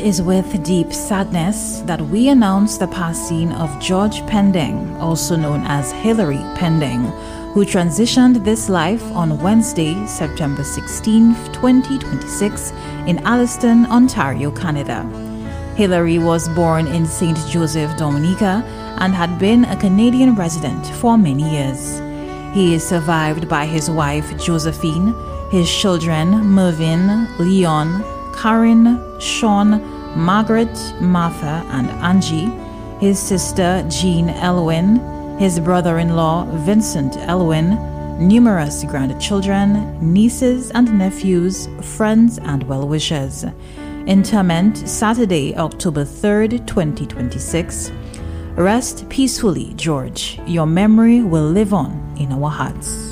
It is with deep sadness that we announce the passing of George Pending, also known as Hilary Pending, who transitioned this life on Wednesday, September 16, 2026, in Alliston, Ontario, Canada. Hilary was born in St. Joseph, Dominica, and had been a Canadian resident for many years. He is survived by his wife, Josephine, his children, Mervyn, Leon, Karen, Sean, Margaret, Martha, and Angie, his sister, Jean Elwin, his brother-in-law, Vincent Elwin, numerous grandchildren, nieces and nephews, friends, and well-wishers. Interment Saturday, October 3rd, 2026. Rest peacefully, George. Your memory will live on in our hearts.